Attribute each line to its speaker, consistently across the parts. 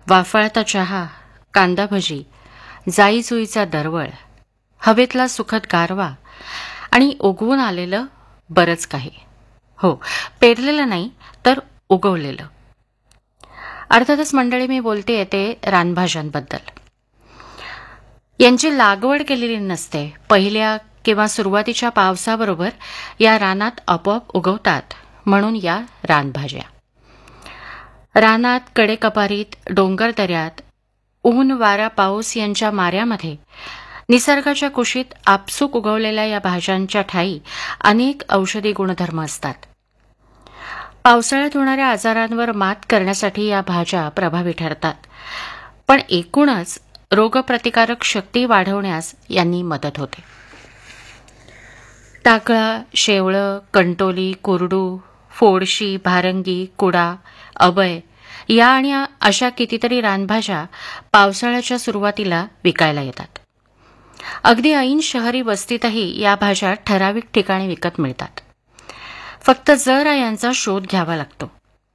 Speaker 1: वाफाळता चहा, कांदा भजी, जाईजुईचा दरवळ, हवेतला सुखद गारवा आणि उगवून आलेलं बरंच काही. हो, पेरलेलं नाही तर उगवलेलं. अर्थातच मंडळी, मी बोलतेय ते रानभाज्यांबद्दल. यांची लागवड केलेली नसते. पहिल्या किंवा सुरुवातीच्या पावसाबरोबर या रानात आपोआप उगवतात, म्हणून या रानभाज्या. रानात, कडेकपारीत, डोंगरदऱ्यात, ऊन वारा पाऊस यांच्या माऱ्यामध्ये निसर्गाच्या कुशीत आपसूक उगवलेल्या या भाज्यांच्या ठायी अनेक औषधी गुणधर्म असतात. पावसाळ्यात होणाऱ्या आजारांवर मात करण्यासाठी या भाज्या प्रभावी ठरतात, पण एकूणच रोगप्रतिकारक शक्ती वाढवण्यास यांनी मदत होते. टाकळा, शेवळं, कंटोली, कुरडू, फोडशी, भारंगी, कुडा, अभय या आणि अशा कितीतरी रानभाज्या पावसाळ्याच्या सुरुवातीला विकायला येतात. अगदी ऐन शहरी वस्तीतही या भाज्या ठराविक ठिकाणी विकत मिळतात. फक्त जरा यांचा शोध घ्यावा लागतो.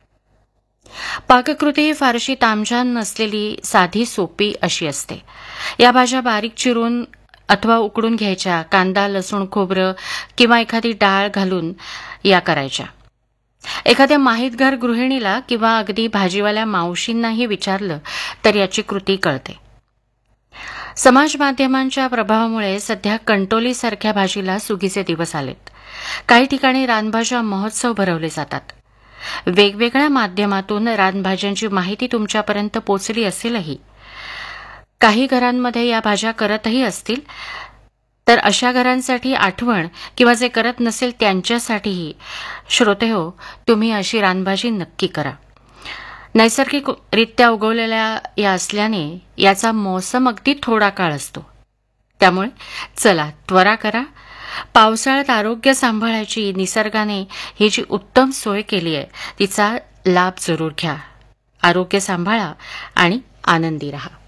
Speaker 1: पाककृती फारशी तामझाम नसलेली, साधी सोपी अशी असते. या भाज्या बारीक चिरून अथवा उकडून घ्यायच्या. कांदा, लसूण, खोबरं किंवा एखादी डाळ घालून या करायच्या. एखाद्या माहितगार गृहिणीला किंवा अगदी भाजीवाल्या मावशींनाही विचारलं तर याची कृती कळते. समाज माध्यमांच्या प्रभावामुळे सध्या कंटोलीसारख्या भाजीला सुगीचे दिवस आलेत. काही ठिकाणी रानभाज्या महोत्सव भरवले जातात. वेगवेगळ्या माध्यमातून रानभाज्यांची माहिती तुमच्यापर्यंत पोचली असेलही. काही घरांमध्ये या भाज्या करतही असतील, तर अशा घरांसाठी आठवण किंवा जे करत नसेल त्यांच्यासाठीही श्रोतेहो, तुम्ही अशी रानभाजी नक्की करा. नैसर्गिकरित्या उगवलेल्या या असल्याने याचा मौसम अगदी थोडा काळ असतो. त्यामुळे चला त्वरा करा. पावसाळ्यात आरोग्य सांभाळायची निसर्गाने ही जी उत्तम सोय केली आहे तिचा लाभ जरूर घ्या. आरोग्य सांभाळा आणि आनंदी रहा.